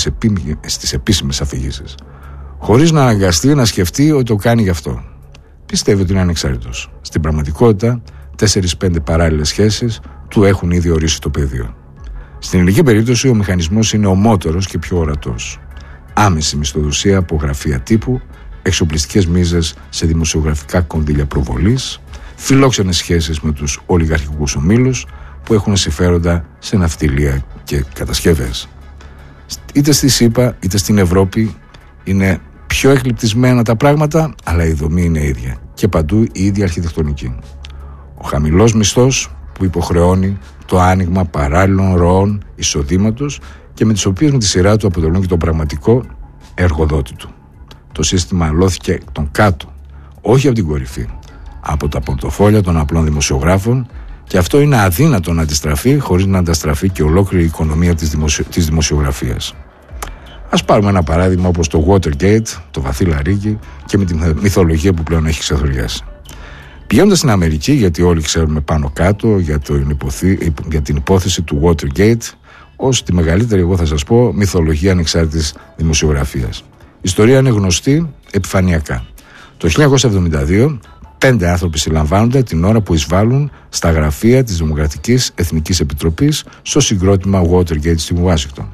στις επίσημες αφηγήσεις, χωρίς να αναγκαστεί να σκεφτεί ότι το κάνει γι' αυτό. Πιστεύει ότι είναι ανεξάρτητος. Στην πραγματικότητα, 4-5 παράλληλες σχέσεις του έχουν ήδη ορίσει το πεδίο. Στην ελληνική περίπτωση, ο μηχανισμός είναι ομότερος και πιο ορατός. Άμεση μισθοδοσία από γραφεία τύπου, εξοπλιστικές μίζες σε δημοσιογραφικά κονδύλια προβολής, φιλόξενες σχέσεις με τους ολιγαρχικούς ομίλους που έχουν συμφέροντα σε ναυτιλία και κατασκευές. Είτε στη ΣΥΠΑ είτε στην Ευρώπη είναι πιο εκλειπτισμένα τα πράγματα, αλλά η δομή είναι ίδια και παντού η ίδια αρχιτεκτονική. Ο χαμηλός μισθός που υποχρεώνει το άνοιγμα παράλληλων ροών εισοδήματος και με τις οποίες με τη σειρά του αποτελούν και τον πραγματικό εργοδότη του. Το σύστημα αλώθηκε εκ των κάτω, όχι από την κορυφή, από τα πορτοφόλια των απλών δημοσιογράφων, και αυτό είναι αδύνατο να αντιστραφεί χωρίς να ανταστραφεί και ολόκληρη η οικονομία της δημοσιογραφίας. Ας πάρουμε ένα παράδειγμα όπως το Watergate, το βαθύ λαρύγγι και με τη μυθολογία που πλέον έχει ξεθοριάσει. Πηγαίνοντας στην Αμερική, γιατί όλοι ξέρουμε πάνω κάτω για την υπόθεση του Watergate ως τη μεγαλύτερη, εγώ θα σας πω, μυθολογία ανεξάρτητης δημοσιογραφίας. Η ιστορία είναι γνωστή επιφανειακά. Το 1972, 5 άνθρωποι συλλαμβάνονται την ώρα που εισβάλλουν στα γραφεία της Δημοκρατικής Εθνικής Επιτροπής στο συγκρότημα Watergate στην Ουάσιγκτον.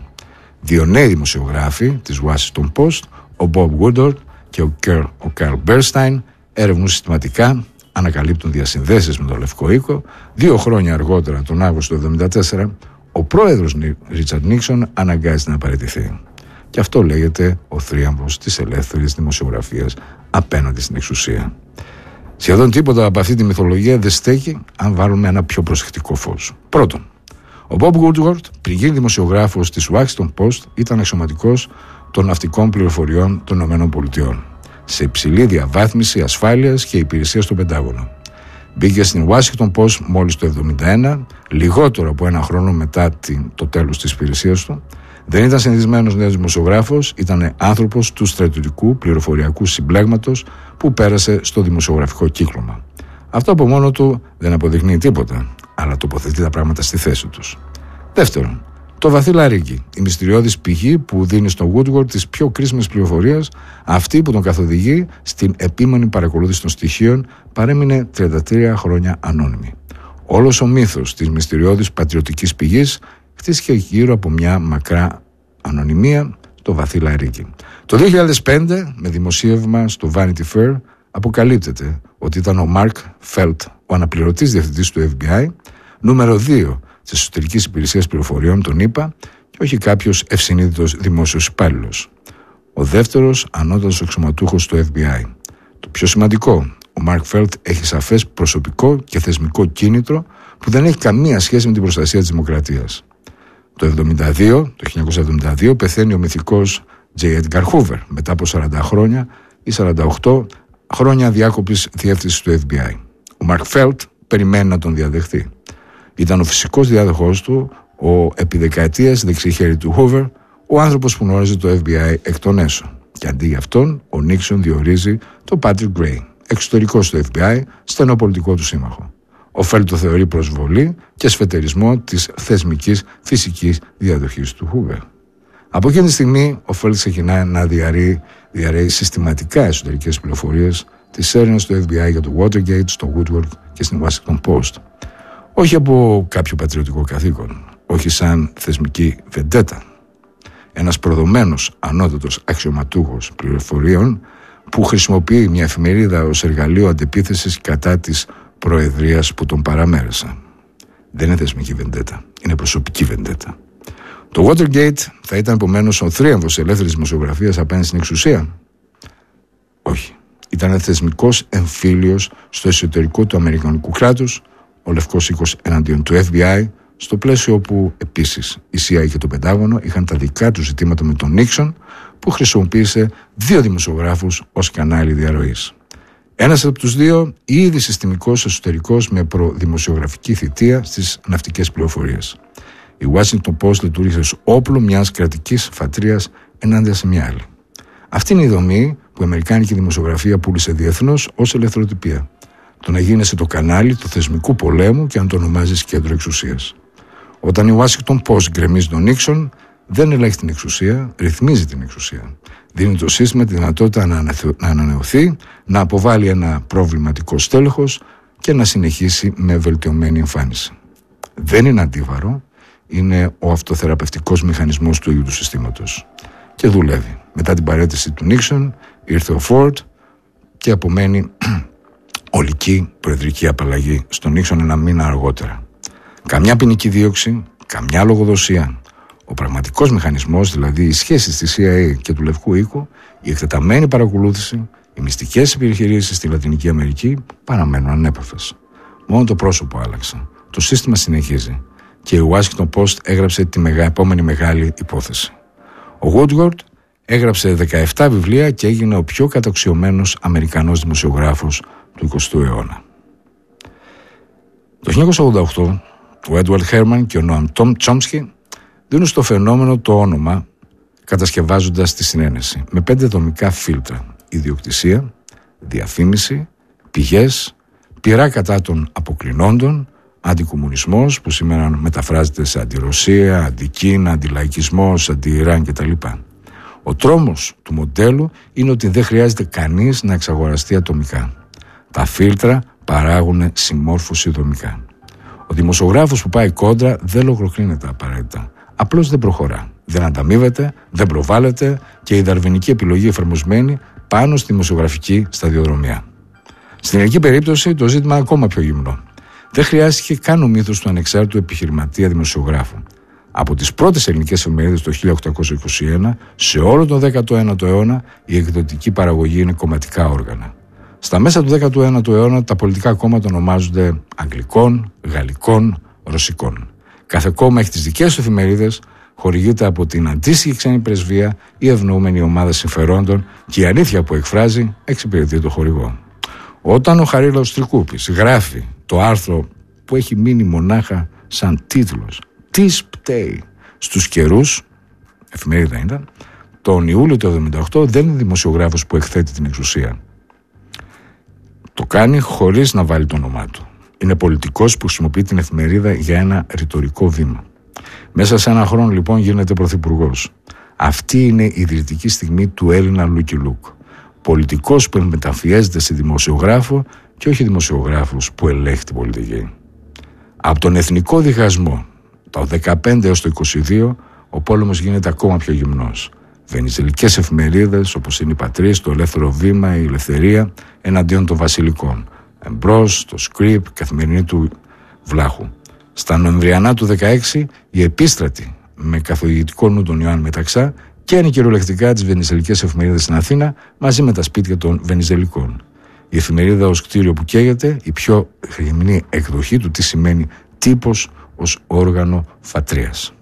2 νέοι δημοσιογράφοι της Washington Post, ο Bob Woodward και ο Carl Bernstein, έρευνουν συστηματικά, ανακαλύπτουν διασυνδέσεις με τον Λευκό Οίκο. 2 χρόνια αργότερα, τον Αύγουστο του 1974, ο πρόεδρος Ρίτσαρντ Νίξον αναγκάζεται να παραιτηθεί. Και αυτό λέγεται ο θρίαμβος της ελεύθερης δημοσιογραφίας απέναντι στην εξουσία. Σχεδόν τίποτα από αυτή τη μυθολογία δεν στέκει αν βάλουμε ένα πιο προσεκτικό φως. Πρώτον, ο Bob Woodward, πριν γίνει δημοσιογράφος της Washington Post, ήταν αξιωματικός των ναυτικών πληροφοριών των ΗΠΑ, σε υψηλή διαβάθμιση ασφάλειας και υπηρεσίας στο Πεντάγωνο. Μπήκε στην Washington Post μόλις το 1971, λιγότερο από 1 χρόνο μετά το τέλος της υπηρεσίας του. Δεν ήταν συνηθισμένος νέος δημοσιογράφος, ήταν άνθρωπος του στρατιωτικού πληροφοριακού συμπλέγματος που πέρασε στο δημοσιογραφικό κύκλωμα. Αυτό από μόνο του δεν αποδεικνύει τίποτα, αλλά τοποθετεί τα πράγματα στη θέση τους. Δεύτερον, το βαθύ λαρύγγι, η μυστηριώδης πηγή που δίνει στον Woodward τις πιο κρίσιμες πληροφορίες, αυτή που τον καθοδηγεί στην επίμονη παρακολούθηση των στοιχείων, παρέμεινε 33 χρόνια ανώνυμη. Όλος ο μύθος της μυστηριώδης πατριωτικής πηγής χτίστηκε γύρω από μια μακρά ανωνυμία, το βαθύ λαρύγγι. Το 2005, με δημοσίευμα στο Vanity Fair, αποκαλύπτεται ότι ήταν ο Mark Felt, ο αναπληρωτής διευθυντής του FBI, νούμερο 2 της εσωτερικής υπηρεσίας πληροφοριών των ΗΠΑ, και όχι κάποιος ευσυνείδητος δημόσιος υπάλληλος. Ο δεύτερος ανώτατος αξιωματούχος του FBI. Το πιο σημαντικό, ο Mark Felt έχει σαφές προσωπικό και θεσμικό κίνητρο που δεν έχει καμία σχέση με την προστασία της δημοκρατίας. Το 1972 πεθαίνει ο μυθικός J. Edgar Hoover μετά από 40 χρόνια ή 48 χρόνια διάκοπης διεύθυνσης του FBI. Ο Mark Felt περιμένει να τον διαδεχθεί. Ήταν ο φυσικός διάδοχός του, ο επί δεκαετίες δεξιχέρι του Hoover, ο άνθρωπος που γνώριζε το FBI εκ των έσω. Και αντί για αυτόν, ο Νίξον διορίζει τον Patrick Gray, εξωτερικός του FBI, στενό πολιτικό του σύμμαχο. Ο Φέλτ το θεωρεί προσβολή και σφετερισμό της θεσμικής φυσικής διαδοχής του Hoover. Από εκείνη τη στιγμή, ο Φέλτ ξεκινάει να διαρρέει συστηματικά εσωτερικές πληροφορίες της έρευνας του FBI για το Watergate, στο Woodward και στην Washington Post. Όχι από κάποιο πατριωτικό καθήκον, όχι σαν θεσμική βεντέτα. Ένας προδομένος ανώτατος αξιωματούχος πληροφοριών που χρησιμοποιεί μια εφημερίδα ως εργαλείο αντεπίθεσης κατά της προεδρίας που τον παραμέρισε. Δεν είναι θεσμική βεντέτα, είναι προσωπική βεντέτα. Το Watergate θα ήταν επομένως ο θρίαμβος ελεύθερης δημοσιογραφίας απέναντι στην εξουσία? Όχι. Ήταν θεσμικός εμφύλιος στο εσωτερικό του αμερικανικού κράτους, ο Λευκός Οίκος εναντίον του FBI, στο πλαίσιο όπου επίσης η CIA και το Πεντάγωνο είχαν τα δικά του ζητήματα με τον Νίξον, που χρησιμοποίησε 2 δημοσιογράφους ως κανάλι διαρροής. Ένας από τους 2 ήδη συστημικός εσωτερικός με προδημοσιογραφική θητεία στις ναυτικές πληροφορίες. Η Washington Post λειτουργήσε ως όπλο μιας κρατικής φατρίας ενάντια σε μια άλλη. Αυτή είναι η δομή που η αμερικάνικη δημοσιογραφία πούλησε διεθνώς ως ελευθεροτυπία. Το να γίνεσαι το κανάλι του θεσμικού πολέμου και αν το ονομάζεις κέντρο εξουσίας. Όταν η Washington Post γκρεμίζει τον Νίξον, δεν ελέγχει την εξουσία, ρυθμίζει την εξουσία. Δίνει το σύστημα τη δυνατότητα να ανανεωθεί, να αποβάλει ένα προβληματικό στέλεχος και να συνεχίσει με βελτιωμένη εμφάνιση. Δεν είναι αντίβαρο, είναι ο αυτοθεραπευτικός μηχανισμός του ίδιου του συστήματος. Και δουλεύει. Μετά την παραίτηση του Νίξον ήρθε ο Φόρντ και απομένει ολική προεδρική απαλλαγή στον Νίξον ένα μήνα αργότερα. Καμιά ποινική δίωξη, καμιά λογοδοσία. Ο πραγματικός μηχανισμός, δηλαδή οι σχέσεις της CIA και του Λευκού Οίκου, η εκτεταμένη παρακολούθηση, οι μυστικές επιχειρήσεις στη Λατινική Αμερική παραμένουν ανέπαφες. Μόνο το πρόσωπο άλλαξε. Το σύστημα συνεχίζει. Και η Washington Post έγραψε τη επόμενη μεγάλη υπόθεση. Ο Woodward έγραψε 17 βιβλία και έγινε ο πιο καταξιωμένος Αμερικανός δημοσιογράφος του 20ου αιώνα. Το 1988, ο Edward Herman και ο Noam Chomsky δίνουν στο φαινόμενο το όνομα κατασκευάζοντας τη συνένεση με 5 δομικά φίλτρα: ιδιοκτησία, διαφήμιση, πηγές, πειρά κατά των αποκλεινόντων, αντικομμουνισμός που σήμερα μεταφράζεται σε αντιρωσία, αντικίνα, αντιλαϊκισμός, αντι-Ιράν κτλ. Ο τρόμος του μοντέλου είναι ότι δεν χρειάζεται κανείς να εξαγοραστεί ατομικά. Τα φίλτρα παράγουν συμμόρφωση δομικά. Ο δημοσιογράφος που πάει κόντρα δεν λογοκρίνεται απαραίτητα. Απλώς δεν προχωρά. Δεν ανταμείβεται, δεν προβάλλεται και η δαρβινική επιλογή εφαρμοσμένη πάνω στη δημοσιογραφική σταδιοδρομία. Στην ελληνική περίπτωση το ζήτημα είναι ακόμα πιο γυμνό. Δεν χρειάστηκε καν ο μύθος του ανεξάρτητου επιχειρηματία δημοσιογράφου. Από τις πρώτες ελληνικές εφημερίδες το 1821, σε όλο τον 19ο αιώνα, η εκδοτική παραγωγή είναι κομματικά όργανα. Στα μέσα του 19ου αιώνα, τα πολιτικά κόμματα ονομάζονται αγγλικών, γαλλικών, ρωσικών. Κάθε κόμμα έχει τις δικές του εφημερίδες, χορηγείται από την αντίστοιχη ξένη πρεσβεία ή ευνοούμενη ομάδα συμφερόντων και η αλήθεια που εκφράζει εξυπηρετεί το χορηγό. Όταν ο Χαρίλαος Τρικούπης γράφει το άρθρο που έχει μείνει μονάχα σαν τίτλος «Τι πταίει στους καιρούς», εφημερίδα ήταν, τον Ιούλιο του 1978, δεν είναι δημοσιογράφος που εκθέτει την εξουσία. Το κάνει χωρίς να βάλει το όνομά του. Είναι πολιτικός που χρησιμοποιεί την εφημερίδα για ένα ρητορικό βήμα. Μέσα σε ένα χρόνο λοιπόν γίνεται πρωθυπουργός. Αυτή είναι η ιδρυτική στιγμή του Έλληνα Λούκι Λουκ. Πολιτικός που μεταφιέζεται σε δημοσιογράφο και όχι δημοσιογράφος που ελέγχει την πολιτική. Από τον εθνικό διχασμό το 15 έως το 22 ο πόλεμος γίνεται ακόμα πιο γυμνός. Βενιζελικές εφημερίδες όπως είναι η Πατρίς, το Ελεύθερο Βήμα, η Ελευθερία εναντίον των βασιλικών. Εμπρός, το Σκρίπ, καθημερινή του Βλάχου. Στα Νοεμβριανά του 16 οι επίστρατοι με καθοδηγητικό νου τον Ιωάννη Μεταξά και είναι κυριολεκτικά τις βενιζελικές εφημερίδες στην Αθήνα μαζί με τα σπίτια των βενιζελικών. Η εφημερίδα ως κτίριο που καίγεται, η πιο γυμνή εκδοχή του τι σημαίνει τύπος ως όργανο φατρίας.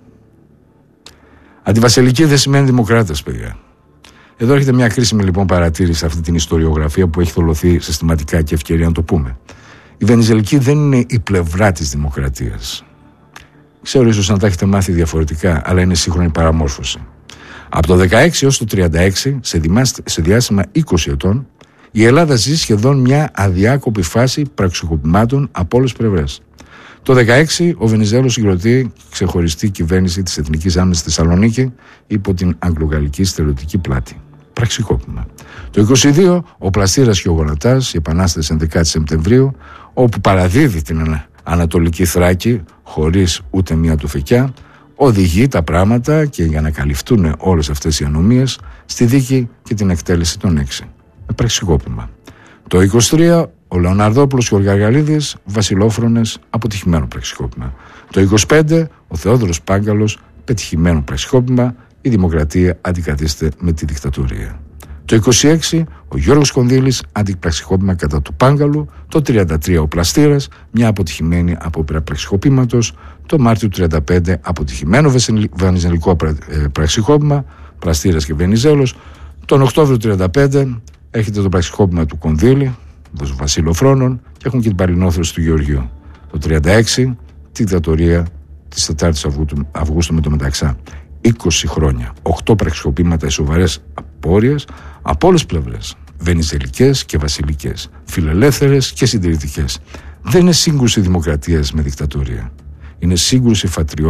Αντιβασιλική δεν σημαίνει δημοκράτες, παιδιά. Εδώ έρχεται μια κρίσιμη λοιπόν παρατήρηση σε αυτή την ιστοριογραφία που έχει θολωθεί συστηματικά και ευκαιρία να το πούμε. Η βενιζελική δεν είναι η πλευρά της δημοκρατίας. Ξέρω ίσως να τα έχετε μάθει διαφορετικά, αλλά είναι σύγχρονη παραμόρφωση. Από το 16 έως το 36, σε διάστημα 20 ετών, η Ελλάδα ζει σχεδόν μια αδιάκοπη φάση πραξικοπημάτων από όλες τις πλευρές. Το 16 ο Βενιζέλος συγκροτεί ξεχωριστή κυβέρνηση της Εθνικής Άμυνας στη Θεσσαλονίκη υπό την αγγλογαλλική στερεωτική πλάτη. Πραξικόπημα. Το 22 ο Πλαστήρας και ο Γονατάς, η Επανάσταση 11 Σεπτεμβρίου, όπου παραδίδει την Ανατολική Θράκη χωρίς ούτε μία τουφεκιά, οδηγεί τα πράγματα και για να καλυφθούν όλες αυτές οι ανομίες στη δίκη και την εκτέλεση των 6. Πραξικόπημα. Το 23 ο Λεωναρδόπουλος και ο Γαργαλίδης, βασιλόφρονες, αποτυχημένο πραξικόπημα. Το 25 ο Θεόδωρος Πάγκαλος, πετυχημένο πραξικόπημα, η δημοκρατία αντικαθίσταται με τη δικτατορία. Το 26 ο Γιώργος Κονδύλης, αντιπραξικόπημα κατά του Πάγκαλου. Το 33 ο Πλαστήρας, μια αποτυχημένη απόπειρα πραξικοπήματος. Το Μάρτιο του 35 αποτυχημένο βενιζελικό πραξικόπημα, Πλαστήρας και Βενιζέλος. Τον Οκτώβριο του 35 έρχεται το πραξικόπημα του Κονδύλη, των Βασιλοφρόνων, και έχουν και την παλινόθρωση του Γεωργίου. Το 36 τη δικτατορία της 4ης Αυγούστου με το Μεταξά. 20 χρόνια, 8 πραξικοπήματα, οι σοβαρές απόρριες από όλες τις πλευρές. Βενιζελικές και βασιλικές, φιλελεύθερες και συντηρητικές. Δεν είναι σύγκρουση δημοκρατίας με δικτατορία. Είναι σύγκρουση φατριών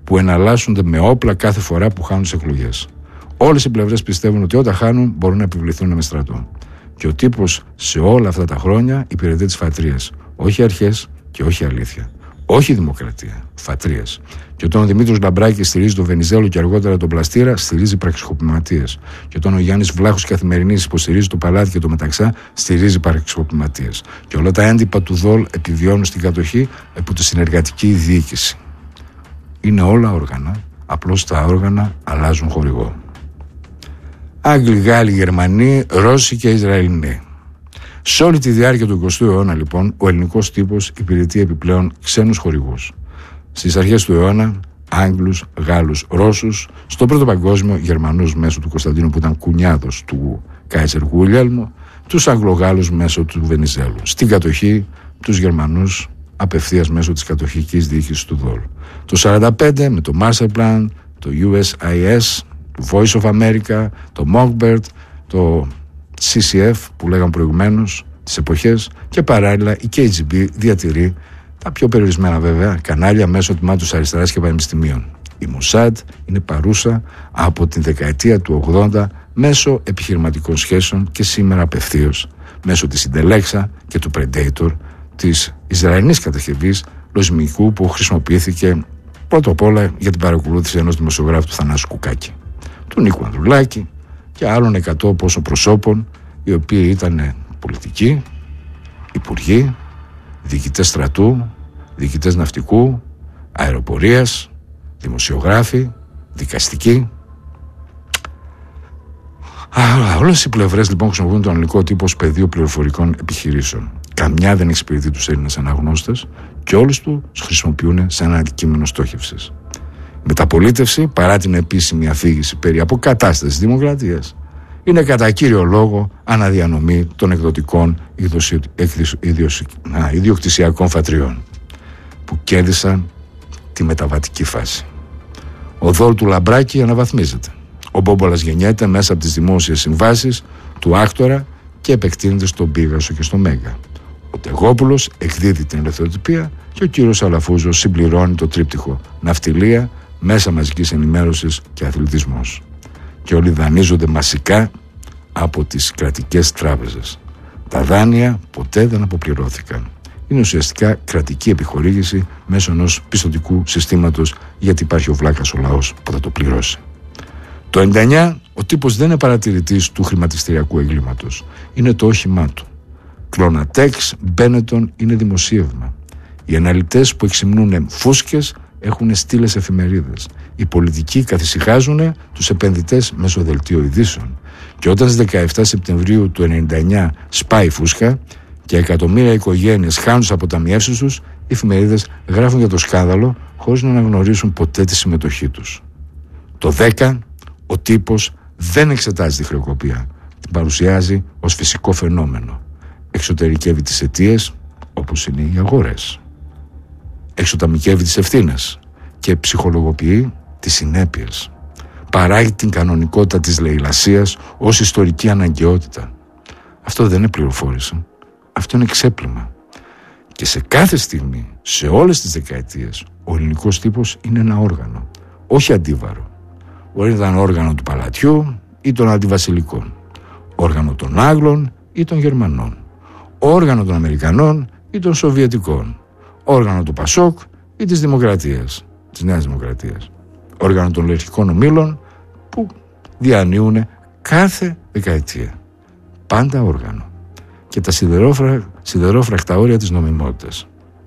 που εναλλάσσονται με όπλα κάθε φορά που χάνουν τις εκλογές. Όλες οι πλευρές πιστεύουν ότι όταν χάνουν μπορούν να επιβληθούν με στρατό. Και ο τύπος σε όλα αυτά τα χρόνια υπηρετεί τις φατρίες. Όχι αρχές και όχι αλήθεια. Όχι δημοκρατία. Φατρίες. Και όταν ο Δημήτρης Λαμπράκης στηρίζει τον Βενιζέλο και αργότερα τον Πλαστήρα, στηρίζει πραξικοπηματίες. Και όταν ο Γιάννης Βλάχος Καθημερινής υποστηρίζει το Παλάτι και το Μεταξά, στηρίζει πραξικοπηματίες. Και όλα τα έντυπα του ΔΟΛ επιβιώνουν στην κατοχή από τη συνεργατική διοίκηση. Είναι όλα όργανα, απλώς τα όργανα αλλάζουν χορηγό. Άγγλοι, Γάλλοι, Γερμανοί, Ρώσοι και Ισραηλινοί. Σε όλη τη διάρκεια του 20ου αιώνα, λοιπόν, ο ελληνικός τύπος υπηρετεί επιπλέον ξένους χορηγούς. Στις αρχές του αιώνα, Άγγλους, Γάλλους, Ρώσους, στον Πρώτο Παγκόσμιο, Γερμανούς μέσω του Κωνσταντίνου που ήταν κουνιάδος του Κάισερ Γουίλιαλμου, τους Αγγλογάλους μέσω του Βενιζέλου. Στην κατοχή, τους Γερμανούς απευθείας μέσω της κατοχικής διοίκησης του ΔΟΛ. Το 1945 με το Marshall Plan, το USIS, το Voice of America, το Mockbird, το CCF που λέγαμε προηγουμένως τις εποχές, και παράλληλα η KGB διατηρεί τα πιο περιορισμένα βέβαια κανάλια μέσω τμήματος αριστεράς και πανεπιστημίων. Η Mossad είναι παρούσα από την δεκαετία του 80 μέσω επιχειρηματικών σχέσεων και σήμερα απευθείως μέσω της Συντελέξα και του Predator, της Ισραηλινής κατασκευής λογισμικού που χρησιμοποιήθηκε πρώτα απ' όλα για την παρακολούθηση ενός δημοσιογράφου του Θανάση Κουκάκη, του Νίκου Ανδρουλάκη και άλλων 100 πόσο προσώπων, οι οποίοι ήταν πολιτικοί, υπουργοί, διοικητές στρατού, διοικητές ναυτικού, αεροπορίας, δημοσιογράφοι, δικαστικοί. Όλες οι πλευρές λοιπόν χρησιμοποιούν τον ελληνικό τύπο ως πεδίο πληροφορικών επιχειρήσεων. Καμιά δεν εξυπηρετεί τους Έλληνες αναγνώστες και όλους τους χρησιμοποιούν σαν ένα αντικείμενο στόχευσης. Η μεταπολίτευση, παρά την επίσημη αφήγηση περί αποκατάστασης της δημοκρατίας, είναι κατά κύριο λόγο αναδιανομή των εκδοτικών ιδιοκτησιακών φατριών που κέρδισαν τη μεταβατική φάση. Ο ΔΟΛ του Λαμπράκη αναβαθμίζεται. Ο Μπόμπολας γεννιέται μέσα από τις δημόσιες συμβάσεις του Άκτορα και επεκτείνεται στον Πίγασο και στο Μέγκα. Ο Τεγόπουλος εκδίδει την ελευθεροτυπία και ο κύριος Αλαφούζος συμπληρώνει το τρίπτυχο ναυτιλία, μέσα μαζικής ενημέρωσης και αθλητισμός. Και όλοι δανείζονται μασικά από τις κρατικές τράπεζες. Τα δάνεια ποτέ δεν αποπληρώθηκαν. Είναι ουσιαστικά κρατική επιχορήγηση μέσω ενός πιστωτικού συστήματος, γιατί υπάρχει ο βλάκας ο λαός που θα το πληρώσει. Το 1999 ο τύπος δεν είναι παρατηρητής του χρηματιστηριακού εγκλήματος. Είναι το όχημά του. Κλωνατέξ, Μπένετον είναι δημοσίευμα. Οι αναλυτές που εξυμνούν φούσκες έχουν στήλες εφημερίδες. Οι πολιτικοί καθησυχάζουν τους επενδυτές μέσω δελτίο ειδήσεων. Και όταν στις 17 Σεπτεμβρίου του 1999 σπάει η φούσκα και εκατομμύρια οικογένειες χάνουν τις αποταμιεύσεις τους, οι εφημερίδες γράφουν για το σκάνδαλο χωρίς να αναγνωρίσουν ποτέ τη συμμετοχή τους. Το 10 ο τύπος δεν εξετάζει τη χρεοκοπία. Την παρουσιάζει ως φυσικό φαινόμενο. Εξωτερικεύει τις αιτίες, όπως είναι οι αγορές. Εξωταμικεύει τις ευθύνες και ψυχολογοποιεί τις συνέπειες. Παράγει την κανονικότητα της λαιλασίας ως ιστορική αναγκαιότητα. Αυτό δεν είναι πληροφόρηση. Αυτό είναι ξέπλυμα. Και σε κάθε στιγμή, σε όλες τις δεκαετίες, ο ελληνικός τύπος είναι ένα όργανο, όχι αντίβαρο. Μπορεί να ήταν όργανο του Παλατιού ή των αντιβασιλικών, όργανο των Άγγλων ή των Γερμανών, όργανο των Αμερικανών ή των Σοβιετικών, όργανο του Πασόκ ή της Δημοκρατίας, της Νέας Δημοκρατίας, όργανο των λαϊκικών ομίλων που διανύουν κάθε δεκαετία. Πάντα όργανο. Και τα σιδερόφρακτα όρια της νομιμότητας.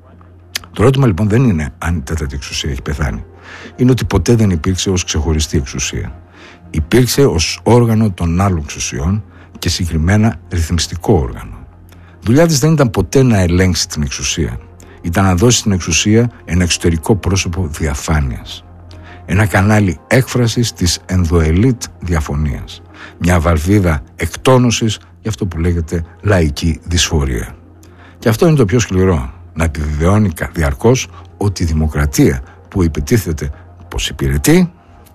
Το ερώτημα λοιπόν δεν είναι αν η τέταρτη εξουσία έχει πεθάνει. Είναι ότι ποτέ δεν υπήρξε ως ξεχωριστή εξουσία. Υπήρξε ως όργανο των άλλων εξουσιών και συγκεκριμένα ρυθμιστικό όργανο. Δουλειά της δεν ήταν ποτέ να ελέγξει την εξουσία. Ήταν να δώσει στην εξουσία ένα εξωτερικό πρόσωπο διαφάνειας. Ένα κανάλι έκφρασης της ενδοελίτ διαφωνίας. Μια βαλβίδα εκτόνωσης για αυτό που λέγεται λαϊκή δυσφορία. Και αυτό είναι το πιο σκληρό. Να επιβεβαιώνει διαρκώς ότι η δημοκρατία που υπετίθεται πως υπηρετεί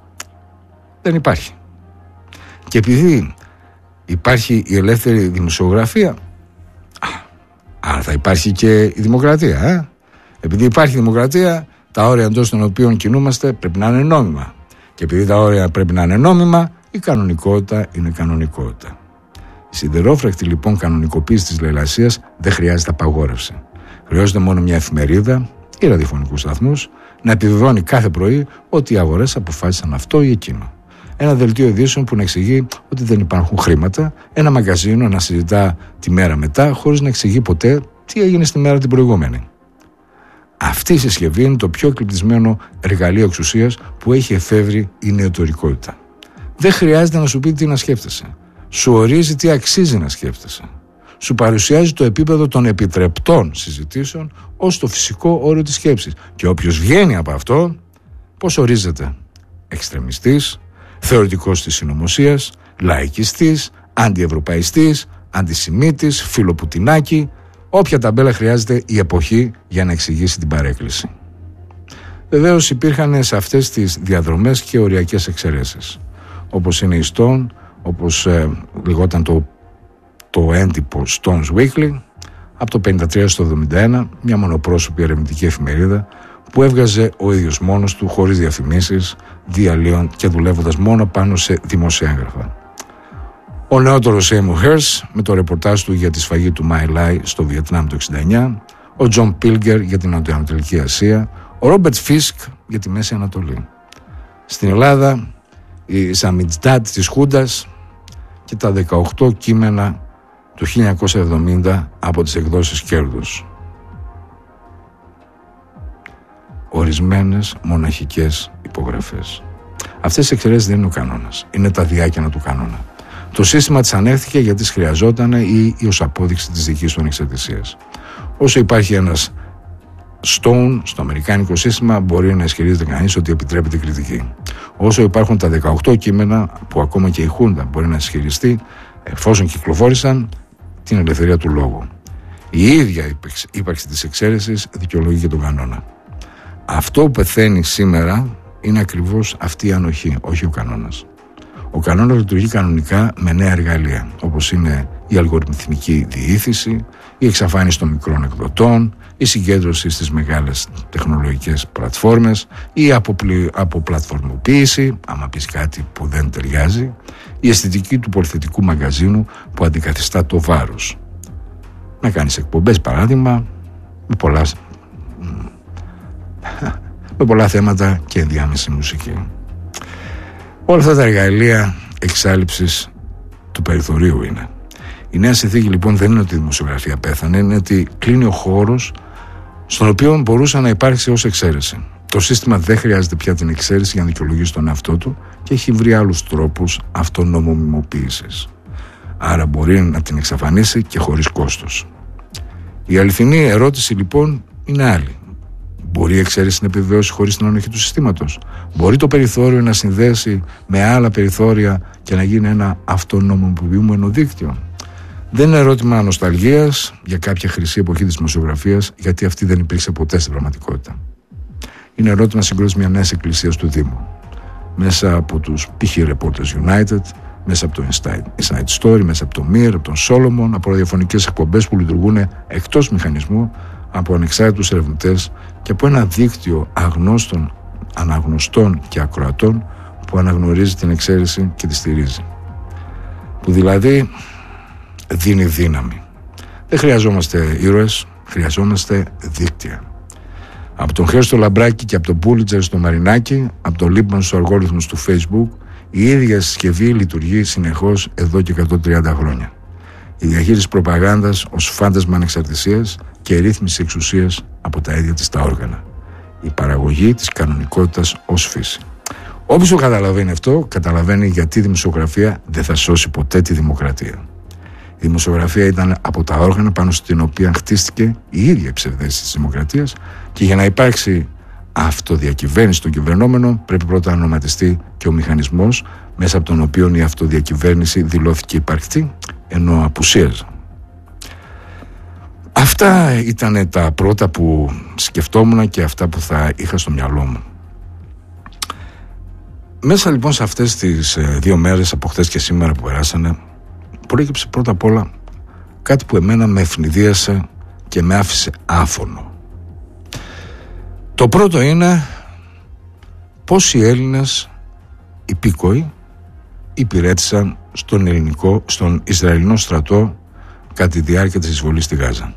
δεν υπάρχει. Και επειδή υπάρχει η ελεύθερη δημοσιογραφία, άρα θα υπάρχει και η δημοκρατία. Επειδή υπάρχει δημοκρατία, Τα όρια εντός των οποίων κινούμαστε πρέπει να είναι νόμιμα. Και επειδή τα όρια πρέπει να είναι νόμιμα, η κανονικότητα είναι κανονικότητα. Η σιδερόφρακτη λοιπόν κανονικοποίηση της λαιλασίας δεν χρειάζεται απαγόρευση. Χρειάζεται μόνο μια εφημερίδα ή ραδιοφωνικούς σταθμούς να επιβεβαιώνει κάθε πρωί ότι οι αγορές αποφάσισαν αυτό ή εκείνο. Ένα δελτίο ειδήσεων που να εξηγεί ότι δεν υπάρχουν χρήματα, ένα μαγκαζίνο να συζητά τη μέρα μετά χωρίς να εξηγεί ποτέ τι έγινε στη μέρα την προηγούμενη. Αυτή η συσκευή είναι το πιο εκλειπτισμένο εργαλείο εξουσίας που έχει εφεύρει η νεοτορικότητα. Δεν χρειάζεται να σου πει τι να σκέφτεσαι. Σου ορίζει τι αξίζει να σκέφτεσαι. Σου παρουσιάζει το επίπεδο των επιτρεπτών συζητήσεων ως το φυσικό όριο της σκέψης. Και όποιος βγαίνει από αυτό, πώς ορίζεται? Εξτρεμιστής, θεωρητικός της συνωμοσίας, λαϊκιστής, αντιευρωπαϊστής, αντισημίτης, φιλοπουτινάκι. Όποια ταμπέλα χρειάζεται η εποχή για να εξηγήσει την παρέκκληση. Βεβαίως υπήρχαν σε αυτές τις διαδρομές και οριακές εξαιρέσεις. Όπως είναι η Stone, όπως λεγόταν το έντυπο Stone's Weekly, από το 1953 στο 1971, μια μονοπρόσωπη ερευνητική εφημερίδα που έβγαζε ο ίδιος μόνος του, χωρίς διαφημίσεις, διαλύων και δουλεύοντας μόνο πάνω σε δημοσιέγγραφα. Ο νεότερος Seymour Hersh με το ρεπορτάζ του για τη σφαγή του My Lai στο Βιετνάμ το 1969, ο John Pilger για την Νοτιοανατολική Ασία, ο Ρόμπερτ Φίσκ για τη Μέση Ανατολή. Στην Ελλάδα, η Σαμιτζτάτ της Χούντας και τα 18 κείμενα του 1970 από τις εκδόσεις Κέρδους. Ορισμένες μοναχικές υπογραφές. Αυτές οι εξαιρέσεις δεν είναι ο κανόνας, είναι τα διάκαινα του κανόνα. Το σύστημα της ανέχθηκε γιατί τις χρειαζόταν ή ως απόδειξη της δικής του ανεξαρτησίας. Όσο υπάρχει ένας Stone στο αμερικάνικο σύστημα, μπορεί να ισχυρίζεται κανείς ότι επιτρέπεται κριτική. Όσο υπάρχουν τα 18 κείμενα που ακόμα και η Χούντα μπορεί να ισχυριστεί, εφόσον κυκλοφόρησαν, την ελευθερία του λόγου. Η ίδια ύπαρξη της εξαίρεσης δικαιολογεί και τον κανόνα. Αυτό που πεθαίνει σήμερα είναι ακριβώς αυτή η ανοχή, όχι ο κανόνας. Ο κανόνας λειτουργεί κανονικά με νέα εργαλεία, όπως είναι η αλγοριθμική διήθηση, η εξαφάνιση των μικρών εκδοτών, η συγκέντρωση στις μεγάλες τεχνολογικές πλατφόρμες, η αποπλατφορμοποίηση, άμα πεις κάτι που δεν ταιριάζει, η αισθητική του πολυθετικού μαγκαζίνου που αντικαθιστά το βάρος. Να κάνεις εκπομπές, παράδειγμα, με πολλά θέματα και ενδιάμεση μουσική. Όλα αυτά τα εργαλεία εξάλειψης του περιθωρίου είναι. Η νέα συνθήκη λοιπόν δεν είναι ότι η δημοσιογραφία πέθανε, είναι ότι κλείνει ο χώρος στον οποίο μπορούσε να υπάρξει ως εξαίρεση. Το σύστημα δεν χρειάζεται πια την εξαίρεση για να δικαιολογήσει τον εαυτό του και έχει βρει άλλους τρόπους αυτονομιμοποίησης. Άρα μπορεί να την εξαφανίσει και χωρίς κόστος. Η αληθινή ερώτηση λοιπόν είναι άλλη. Μπορεί η εξαίρεση να επιβεβαιώσει χωρίς την ανοχή του συστήματος? Μπορεί το περιθώριο να συνδέσει με άλλα περιθώρια και να γίνει ένα αυτονομιμοποιούμενο δίκτυο? Δεν είναι ερώτημα νοσταλγίας για κάποια χρυσή εποχή της δημοσιογραφίας, γιατί αυτή δεν υπήρξε ποτέ στην πραγματικότητα. Είναι ερώτημα συγκρότησης μια νέα εκκλησίας του Δήμου. Μέσα από τους π.χ. Reporters United, μέσα από το Inside Story, μέσα από το Mir, από τον Solomon, από ραδιοφωνικές εκπομπές που λειτουργούν εκτός μηχανισμού, από ανεξάρτητους ερευνητές και από ένα δίκτυο αγνώστων, αναγνωστών και ακροατών που αναγνωρίζει την εξαίρεση και τη στηρίζει. Που δηλαδή δίνει δύναμη. Δεν χρειαζόμαστε ήρωες, χρειαζόμαστε δίκτυα. Από τον Χέρ στο Λαμπράκι και από τον Πούλιτσερ στο Μαρινάκι, από τον Λίπμαν στους αλγόριθμους του Facebook, η ίδια συσκευή λειτουργεί συνεχώς εδώ και 130 χρόνια. Η διαχείριση προπαγάνδας ως φάντασμα ανεξαρτησίας και η ρύθμιση εξουσίας από τα ίδια της τα όργανα. Η παραγωγή της κανονικότητας ως φύση. Όποιος το καταλαβαίνει αυτό, καταλαβαίνει γιατί η δημοσιογραφία δεν θα σώσει ποτέ τη δημοκρατία. Η δημοσιογραφία ήταν από τα όργανα πάνω στην οποία χτίστηκε η ίδια η ψευδαίσθηση της δημοκρατίας και για να υπάρξει αυτοδιακυβέρνηση των κυβερνόμενων πρέπει πρώτα να ονοματιστεί και ο μηχανισμός μέσα από τον οποίο η αυτοδιακυβέρνηση δηλώθηκε υπαρκτή ενώ απουσίαζε. Αυτά ήταν τα πρώτα που σκεφτόμουν και αυτά που θα είχα στο μυαλό μου. Μέσα λοιπόν σε αυτές τις 2 μέρες από χθες και σήμερα που περάσανε, προέκυψε πρώτα απ' όλα κάτι που εμένα με ευνηδίασε και με άφησε άφωνο. Το πρώτο είναι πώς οι Έλληνες υπήκοοι υπηρέτησαν στον Ισραηλινό στρατό κατά τη διάρκεια της εισβολής στη Γάζα.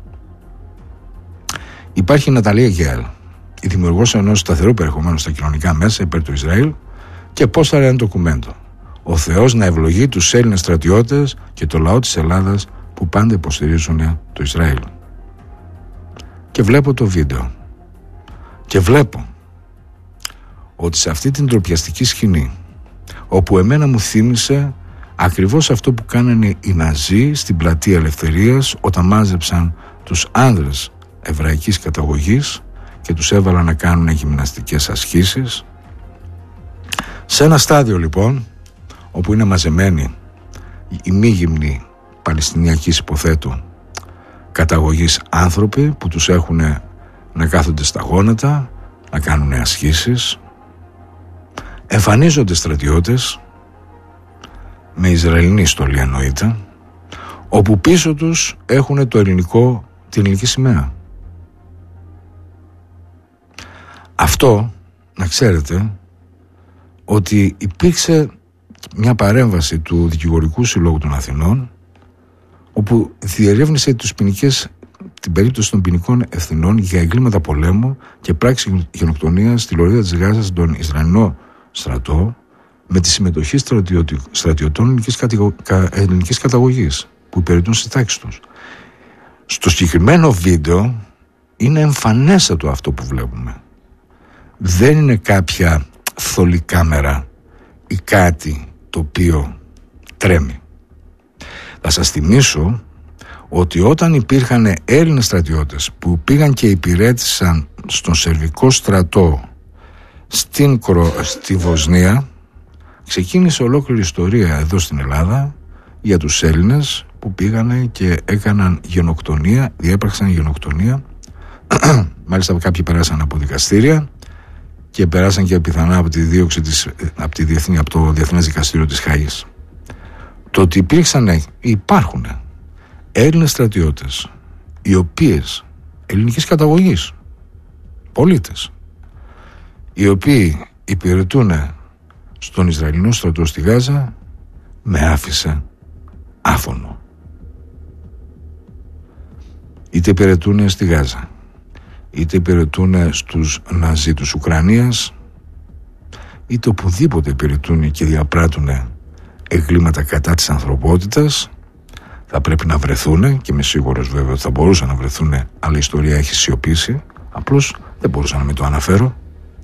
Υπάρχει η Ναταλία Γκέαλ, η δημιουργός ενός σταθερού περιεχομένου στα κοινωνικά μέσα υπέρ του Ισραήλ, και πόσταρε ένα ντοκουμέντο. Ο Θεός να ευλογεί τους Έλληνες στρατιώτες και το λαό της Ελλάδας που πάντα υποστηρίζουν το Ισραήλ. Και βλέπω το βίντεο και βλέπω ότι σε αυτή την ντροπιαστική σκηνή, όπου εμένα μου θύμισε ακριβώς αυτό που κάνανε οι Ναζί στην Πλατεία Ελευθερίας όταν μάζεψαν τους άνδρες εβραϊκής καταγωγής και τους έβαλαν να κάνουν γυμναστικές ασκήσεις, σε ένα στάδιο λοιπόν όπου είναι μαζεμένοι οι μη γυμνοί παλαιστινιακής υποθέτω καταγωγής άνθρωποι που τους έχουν να κάθονται στα γόνατα, να κάνουν ασκήσεις, εμφανίζονται στρατιώτες με Ισραηλινή στολή εννοείται, όπου πίσω τους έχουν την ελληνική σημαία. Αυτό να ξέρετε ότι υπήρξε μια παρέμβαση του Δικηγορικού Συλλόγου των Αθηνών, όπου διερεύνησε την περίπτωση των ποινικών ευθυνών για εγκλήματα πολέμου και πράξη γενοκτονίας στη λωρίδα της Γάζας στον Ισραηλινό στρατό, με τη συμμετοχή στρατιωτών ελληνικής καταγωγής που υπηρετούν στις τάξεις τους. Στο συγκεκριμένο βίντεο είναι εμφανέστατο αυτό που βλέπουμε. Δεν είναι κάποια φθολή κάμερα ή κάτι το οποίο τρέμει. Θα σας θυμίσω ότι όταν υπήρχαν Έλληνες στρατιώτες που πήγαν και υπηρέτησαν στον σερβικό στρατό στη Βοσνία, ξεκίνησε ολόκληρη ιστορία εδώ στην Ελλάδα για τους Έλληνες που πήγανε και έκαναν γενοκτονία, διέπραξαν γενοκτονία. Μάλιστα κάποιοι περάσαν από δικαστήρια και περάσαν και πιθανά από τη δίωξη από το Διεθνές Δικαστήριο της Χάγης. Το ότι υπάρχουν Έλληνες στρατιώτες οι οποίες ελληνικής καταγωγής, πολίτες, οι οποίοι υπηρετούν στον Ισραηλινό στρατό στη Γάζα, με άφησε άφωνο. Είτε υπηρετούν στη Γάζα, είτε υπηρετούν στους Ναζί της Ουκρανίας, είτε οπουδήποτε υπηρετούν και διαπράττουν εγκλήματα κατά της ανθρωπότητας, θα πρέπει να βρεθούν, και είμαι σίγουρος βέβαια ότι θα μπορούσαν να βρεθούν, αλλά η ιστορία έχει σιωπήσει, απλώς δεν μπορούσα να μην το αναφέρω.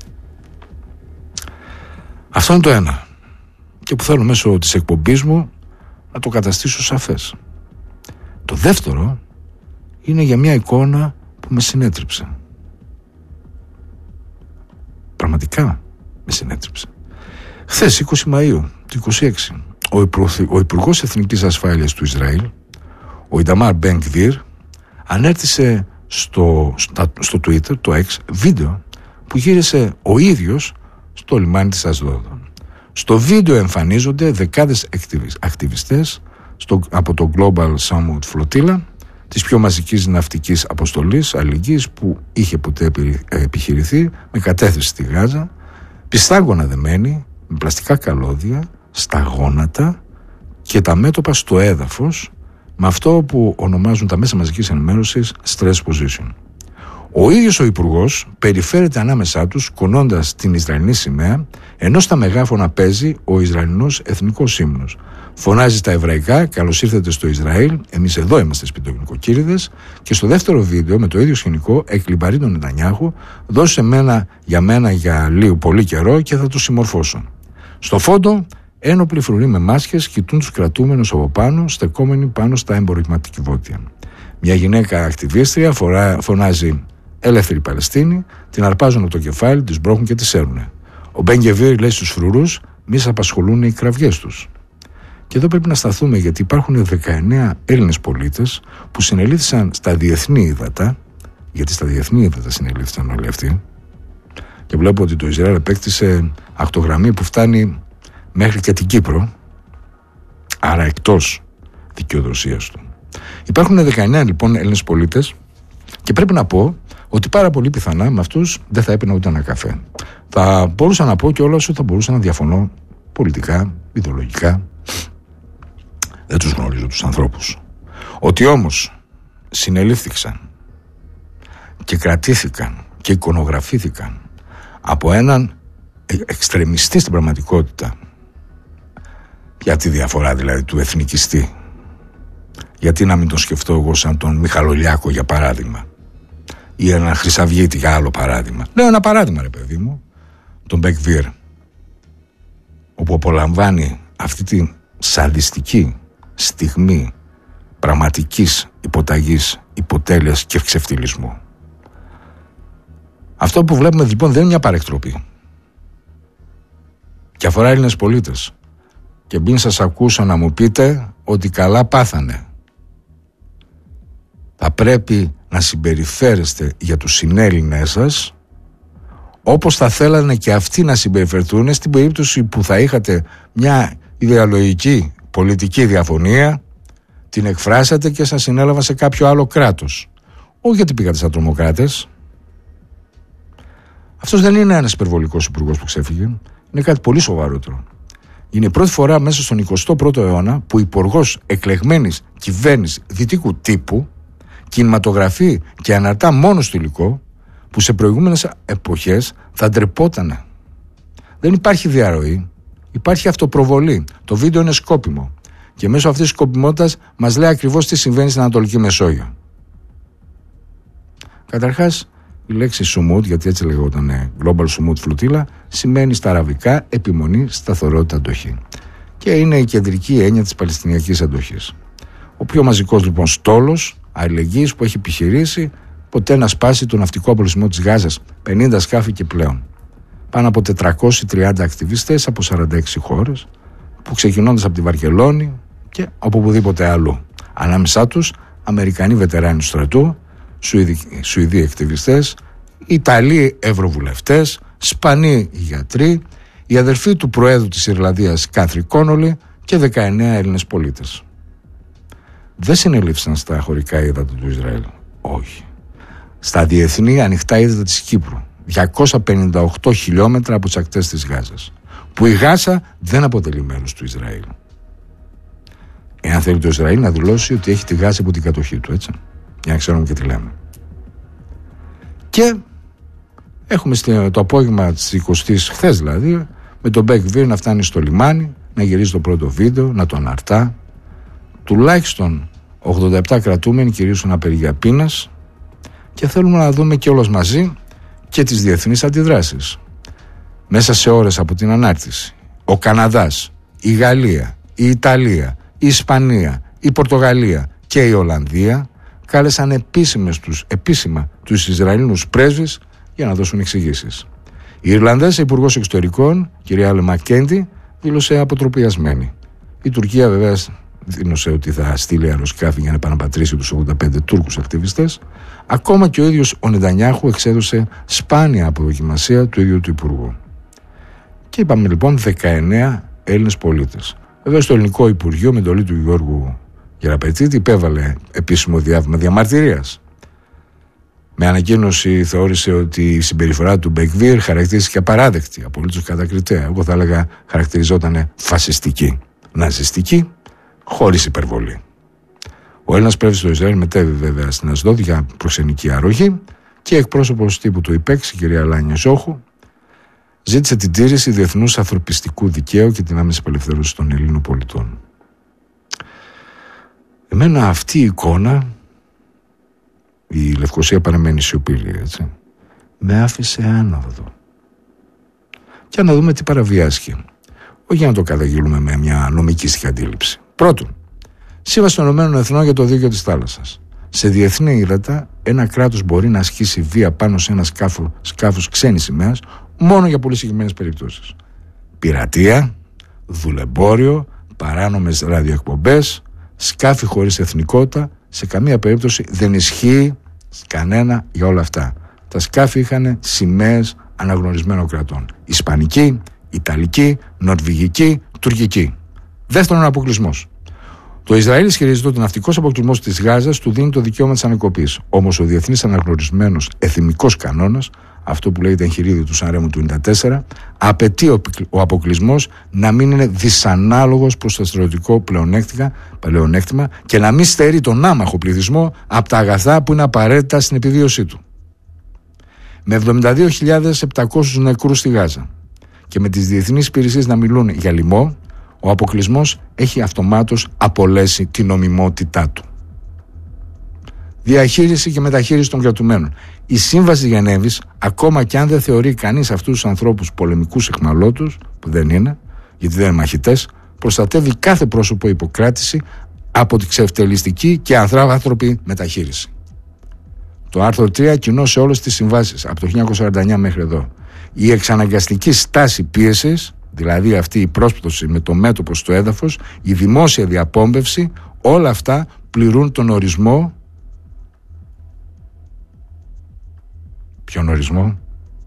Αυτό είναι το ένα, και που θέλω μέσω της εκπομπής μου να το καταστήσω σαφές. Το δεύτερο είναι για μια εικόνα που με συνέτριψε. Πραγματικά με συνέτριψε. Χθες 20 Μαΐου του 26, ο Υπουργός Εθνικής Ασφάλειας του Ισραήλ, ο Ιταμάρ Μπεν Γκβίρ, ανέρτησε στο Twitter, το X, βίντεο που γύρισε ο ίδιος στο λιμάνι της Ασδόδων. Στο βίντεο εμφανίζονται δεκάδες ακτιβιστές από το Global Summit Flotilla, της πιο μαζικής ναυτικής αποστολής αλληλεγγύης που είχε ποτέ επιχειρηθεί, με κατεύθυνση στη Γάζα, πιστά γοναδεμένοι, με πλαστικά καλώδια, στα γόνατα και τα μέτωπα στο έδαφος, με αυτό που ονομάζουν τα μέσα μαζικής ενημέρωσης stress position. Ο ίδιος ο Υπουργός περιφέρεται ανάμεσά τους κονώντας την Ισραηλινή σημαία, ενώ στα μεγάφωνα παίζει ο Ισραηλινός εθνικός ύμνος. Φωνάζει στα εβραϊκά «Καλώς ήρθατε στο Ισραήλ, εμείς εδώ είμαστε σπιτοκυρίδες», και στο δεύτερο βίντεο με το ίδιο σκηνικό εκλιμπαρεί τον Νετανιάχου «Δώσε για μένα για λίγο πολύ καιρό και θα το συμμορφώσω». Στο φόντο ένοπλοι φρουροί με μάσκες κοιτούν τους κρατούμενους από πάνω, στεκόμενοι πάνω στα εμπορευματοκιβώτια. Μια γυναίκα ακτιβίστρια φωνάζει «Ελεύθερη Παλαιστίνη», την αρπάζουν από το κεφάλι, τις μπρώχνουν και τις σέρνουνε. Ο Μπεν Γκβίρ λέει στους φρουρούς «Μη σε απασχολούν οι κραυγές τους». Και εδώ πρέπει να σταθούμε, γιατί υπάρχουν 19 Έλληνες πολίτες που συνελήφθησαν στα διεθνή ύδατα, γιατί στα διεθνή ύδατα συνελήφθησαν όλοι αυτοί, και βλέπω ότι το Ισραήλ επέκτησε ακτογραμμή που φτάνει μέχρι και την Κύπρο, άρα εκτός δικαιοδοσίας του. Υπάρχουν 19 λοιπόν Έλληνες πολίτες, και πρέπει να πω ότι πάρα πολύ πιθανά με αυτούς δεν θα έπαιρνα ούτε ένα καφέ. Θα μπορούσα να πω κιόλας ότι θα μπορούσα να διαφωνώ πολιτικά, ιδεολογικά. Δεν τους γνωρίζω τους ανθρώπους. Ότι όμως συνελήφθηκαν και κρατήθηκαν και εικονογραφήθηκαν από έναν εξτρεμιστή στην πραγματικότητα, για τη διαφορά δηλαδή του εθνικιστή, γιατί να μην τον σκεφτώ εγώ σαν τον Μιχαλολιάκο για παράδειγμα, ή έναν Χρυσαυγίτη για άλλο παράδειγμα. Λέω ένα παράδειγμα, ρε παιδί μου, τον Μπεκ Βίρ, όπου απολαμβάνει αυτή τη σαδιστική στιγμή πραγματικής υποταγής, υποτέλειας και ξεφτυλισμού. Αυτό που βλέπουμε λοιπόν δεν είναι μια παρεκτροπή και αφορά Έλληνες πολίτες, και μην σας ακούσω να μου πείτε ότι καλά πάθανε. Θα πρέπει να συμπεριφέρεστε για τους συνέλληνές σας όπως θα θέλανε και αυτοί να συμπεριφερθούν στην περίπτωση που θα είχατε μια ιδεολογική πολιτική διαφωνία, την εκφράσατε και σας συνέλαβα σε κάποιο άλλο κράτος. Όχι γιατί πήγατε σαν τρομοκράτες. Αυτός δεν είναι ένας υπερβολικός υπουργός που ξέφυγε. Είναι κάτι πολύ σοβαρότερο. Είναι η πρώτη φορά μέσα στον 21ο αιώνα που υπουργός εκλεγμένης κυβέρνησης δυτικού τύπου κινηματογραφεί και αναρτά μόνο στο υλικό που σε προηγούμενες εποχές θα ντρεπότανε. Δεν υπάρχει διαρροή, υπάρχει αυτοπροβολή. Το βίντεο είναι σκόπιμο και μέσω αυτής της σκοπιμότητας μας λέει ακριβώς τι συμβαίνει στην Ανατολική Μεσόγειο. Καταρχάς, η λέξη Σουμούτ, γιατί έτσι λεγόταν Global Sumut Flotilla, σημαίνει στα αραβικά επιμονή, σταθερότητα, αντοχή. Και είναι η κεντρική έννοια της Παλαιστινιακής αντοχής. Ο πιο μαζικός λοιπόν στόλος αλληλεγγύης που έχει επιχειρήσει ποτέ να σπάσει το ναυτικό απολυσμό της Γάζας, 50 σκάφη και πλέον. Πάνω από 430 ακτιβιστές από 46 χώρες, που ξεκινώντας από τη Βαρκελόνη και από οπουδήποτε αλλού. Ανάμεσά τους Αμερικανοί βετεράνοι του στρατού, Σουηδοί ακτιβιστές, Ιταλοί ευρωβουλευτές, Σπανοί γιατροί, η αδερφή του Προέδρου της Ιρλανδίας Κάθρι Κόνολι και 19 Έλληνες πολίτες. Δεν συνελήφθησαν στα χωρικά ύδατα του Ισραήλ. Όχι. Στα διεθνή ανοιχτά ύδατα της Κύπρου, 258 χιλιόμετρα από τις ακτές της Γάζας, που η Γάζα δεν αποτελεί μέρος του Ισραήλ. Εάν θέλει το Ισραήλ να δηλώσει ότι έχει τη Γάζα από την κατοχή του, έτσι, για να ξέρουμε και τι λέμε. Και έχουμε το απόγευμα της 20ης, χθες δηλαδή, με τον Μπεκ Βίρ να φτάνει στο λιμάνι, να γυρίζει το πρώτο βίντεο, να το αναρτά. Τουλάχιστον 87 κρατούμενοι κηρύσσουν απεργία πείνας και θέλουμε να δούμε και όλος μαζί και τις διεθνείς αντιδράσεις. Μέσα σε ώρες από την ανάρτηση, ο Καναδάς, η Γαλλία, η Ιταλία, η Ισπανία, η Πορτογαλία και η Ολλανδία κάλεσαν επίσημα τους Ισραηλινούς πρέσβεις για να δώσουν εξηγήσεις. Η Ιρλανδέζα Υπουργός Εξωτερικών, κυρία Άλε Μακκέντι, δήλωσε αποτροπιασμένη. Η Τουρκία βέβαια δήλωσε ότι θα στείλει αεροσκάφη για να επαναπατρίσει τους 85 Τούρκους ακτιβιστές. Ακόμα και ο ίδιος ο Νετανιάχου εξέδωσε σπάνια αποδοκιμασία του ίδιου του Υπουργού. Και είπαμε λοιπόν 19 Έλληνες πολίτες. Βέβαια στο Ελληνικό Υπουργείο με εντολή του Γιώργου Γεραπετήτη υπέβαλε επίσημο διάβημα διαμαρτυρίας. Με ανακοίνωση θεώρησε ότι η συμπεριφορά του Μπεκ Βίρ χαρακτηρίστηκε απαράδεκτη, απολύτως κατακριτέα. Εγώ θα έλεγα χαρακτηριζόταν φασιστική, ναζιστική, χωρίς υπερβολή. Ο Έλληνας πρέσβης στο Ισραήλ μετέβη βέβαια στην Ασδόδ για προξενική αρρωγή και εκπρόσωπος τύπου του ΙΠΕΞ, η κυρία Λάνια Ζόχου, ζήτησε την τήρηση διεθνούς ανθρωπιστικού δικαίου και την άμεση απελευθέρωση των Ελλήνων πολιτών. Εμένα αυτή η εικόνα, η Λευκοσία παραμένει σιωπηλή, έτσι, με άφησε άναυδο. Και να δούμε τι παραβιάστηκε. Όχι για να το καταγγείλουμε με μια νομικήστικη αντίληψη. Πρώτον, Σύμβαση των Ηνωμένων Εθνών για το Δίκαιο της Θάλασσας. Σε διεθνή ύδατα, ένα κράτος μπορεί να ασκήσει βία πάνω σε ένα σκάφος ξένης σημαίας μόνο για πολύ συγκεκριμένες περιπτώσεις. Πειρατεία, δουλεμπόριο, παράνομες ραδιοεκπομπές, σκάφη χωρίς εθνικότητα, σε καμία περίπτωση δεν ισχύει κανένα για όλα αυτά. Τα σκάφη είχαν σημαίες αναγνωρισμένων κρατών. Ισπανική, Ιταλική, Νορβηγική, Τουρκική. Δεύτερον, αποκλεισμός. Το Ισραήλ ισχυρίζεται ότι ο ναυτικός αποκλεισμός της Γάζας του δίνει το δικαίωμα της ανοικοποίησης. Όμως ο διεθνής αναγνωρισμένος εθνικός κανόνας, αυτό που λέγεται εγχειρίδιο του Σαν Ρέμου του 1994, απαιτεί ο αποκλεισμός να μην είναι δυσανάλογος προς το στρατιωτικό πλεονέκτημα και να μην στερεί τον άμαχο πληθυσμό από τα αγαθά που είναι απαραίτητα στην επιβίωσή του. Με 72.700 νεκρούς στη Γάζα και με τις διεθνείς υπηρεσίες να μιλούν για λοιμό, ο αποκλεισμός έχει αυτομάτως απολέσει την νομιμότητά του. Διαχείριση και μεταχείριση των κρατουμένων. Η Σύμβαση της Γενέβης, ακόμα και αν δεν θεωρεί κανείς αυτούς τους ανθρώπους πολεμικούς αιχμαλώτους, που δεν είναι, γιατί δεν είναι μαχητές, προστατεύει κάθε πρόσωπο υποκράτηση από την ξεφτελιστική και ανθρώπινη μεταχείριση. Το άρθρο 3 κοινό σε όλες τις συμβάσεις από το 1949 μέχρι εδώ. Η εξαναγκαστική στάση πίεσης, δηλαδή αυτή η πρόσπτωση με το μέτωπο στο έδαφος, η δημόσια διαπόμπευση, όλα αυτά πληρούν τον ορισμό. Ποιον ορισμό?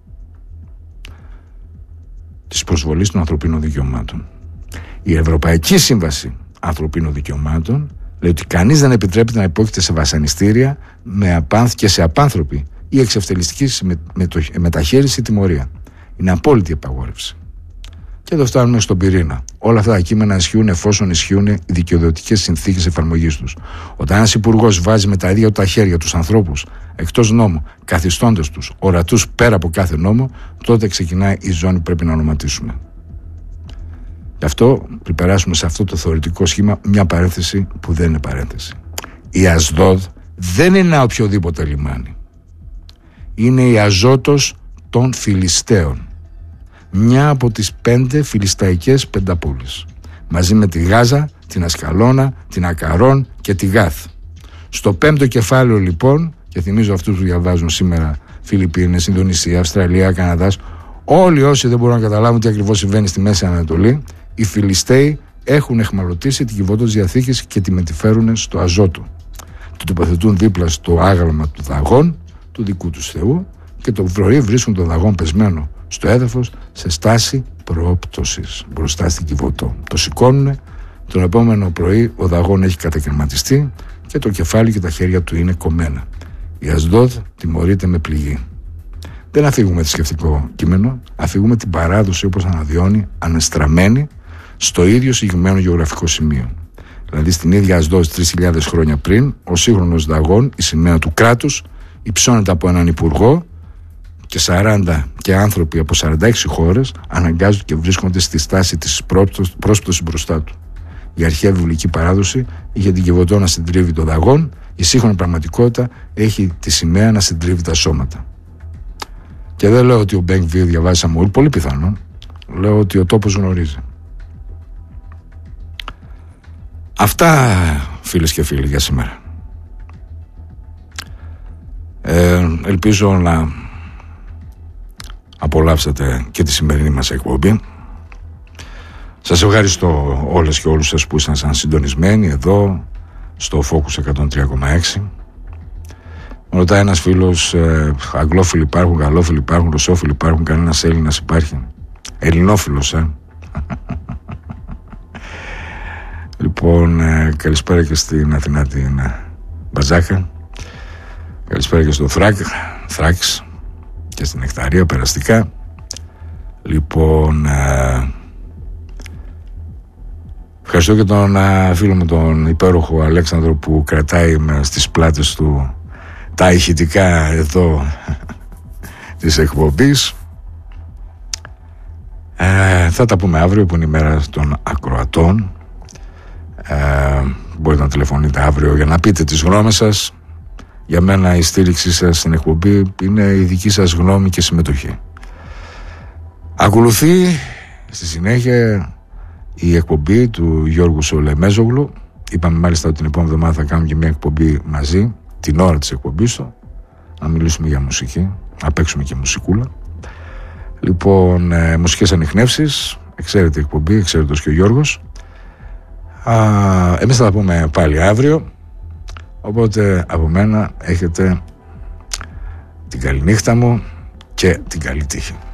Της προσβολής των ανθρωπίνων δικαιωμάτων. Η Ευρωπαϊκή Σύμβαση Ανθρωπίνων Δικαιωμάτων λέει ότι κανείς δεν επιτρέπεται να υπόκειται σε βασανιστήρια και σε απάνθρωπη ή εξευτελιστική μεταχείριση ή τιμωρία. Είναι απόλυτη απαγόρευση. Και εδώ φτάνουμε στον πυρήνα. Όλα αυτά τα κείμενα ισχύουν εφόσον ισχύουν οι δικαιοδοτικές συνθήκες εφαρμογής τους. Όταν ένας υπουργός βάζει με τα ίδια του τα χέρια τους ανθρώπους εκτός νόμου, καθιστώντας τους ορατούς πέρα από κάθε νόμο, τότε ξεκινάει η ζώνη που πρέπει να ονοματίσουμε. Γι' αυτό, πριν περάσουμε σε αυτό το θεωρητικό σχήμα, μια παρένθεση που δεν είναι παρένθεση. Η Ασδόδ δεν είναι ένα οποιοδήποτε λιμάνι. Είναι η Αζώτος των Φιλιστέων. Μια από τις 5 φιλισταϊκές πενταπόλεις. Μαζί με τη Γάζα, την Ασκαλώνα, την Ακαρών και τη Γάθ. Στο 5ο κεφάλαιο λοιπόν, και θυμίζω αυτούς που διαβάζουν σήμερα Φιλιππίνες, Ινδονησία, Αυστραλία, Καναδάς, όλοι όσοι δεν μπορούν να καταλάβουν τι ακριβώς συμβαίνει στη Μέση Ανατολή, οι Φιλιστέοι έχουν εχμαλωτήσει την κυβωτό της Διαθήκης και τη μεταφέρουν στο Αζώτο. Το τοποθετούν δίπλα στο άγαλμα του Δαγών, του δικού τους Θεού, και το πρωί βρίσκουν τον Δαγών πεσμένο στο έδαφος σε στάση προόπτωσης μπροστά στην κυβωτό. Το σηκώνουν, τον επόμενο πρωί ο Δαγών έχει κατακαιρματιστεί και το κεφάλι και τα χέρια του είναι κομμένα. Η Ασδόδ τιμωρείται με πληγή. Δεν αφήγουμε θρησκευτικό κείμενο, αφήγουμε την παράδοση όπως αναδειώνει, ανεστραμμένη στο ίδιο συγκεκριμένο γεωγραφικό σημείο. Δηλαδή στην ίδια Ασδόδ 3.000 χρόνια πριν, ο σύγχρονος Δαγών, η σημαία του κράτους, υψώνεται από έναν υπουργό και 40 και άνθρωποι από 46 χώρες αναγκάζονται και βρίσκονται στη στάση της πρόσπτωσης μπροστά του. Η αρχαία βιβλική παράδοση είχε την κυβωτό να συντρίβει το Δαγών, η σύγχρονη πραγματικότητα έχει τη σημαία να συντρίβει τα σώματα. Και δεν λέω ότι ο Μπέγκβιρ διαβάζει Σαμουήλ, πολύ πιθανό. Λέω ότι ο τόπος γνωρίζει. Αυτά, φίλες και φίλοι, για σήμερα. Ελπίζω να απολαύσατε και τη σημερινή μας εκπομπή. Σας ευχαριστώ όλες και όλους σας που ήσασταν συντονισμένοι εδώ στο Focus 103,6. Ρωτάει ένας φίλος, αγγλόφιλοι υπάρχουν, γαλλόφιλοι υπάρχουν, ρωσόφιλοι υπάρχουν, κανένας Έλληνας υπάρχει? Ελληνόφιλος, Λοιπόν, καλησπέρα και στην Αθηνά την Μπαζάκα. Καλησπέρα και στο Θράκης και στην Νεκταρία περαστικά. Λοιπόν, ευχαριστώ και τον φίλο μου τον υπέροχο Αλέξανδρο που κρατάει στις πλάτες του τα ηχητικά εδώ της εκπομπής. Θα τα πούμε αύριο που είναι η μέρα των ακροατών. Μπορείτε να τηλεφωνείτε αύριο για να πείτε τις γνώμες σας. Για μένα η στήριξή σας στην εκπομπή είναι η δική σας γνώμη και συμμετοχή. Ακολουθεί στη συνέχεια η εκπομπή του Γιώργου Σολεμέζογλου. Είπαμε μάλιστα ότι την επόμενη εβδομάδα θα κάνουμε και μια εκπομπή μαζί, την ώρα της εκπομπής του, να μιλήσουμε για μουσική, να παίξουμε και μουσικούλα. Λοιπόν, μουσικές ανιχνεύσεις, εξαίρετη εκπομπή, εξαίρετος και ο Γιώργος. Εμείς θα τα πούμε πάλι αύριο, οπότε από μένα έχετε την καλή νύχτα μου και την καλή τύχη.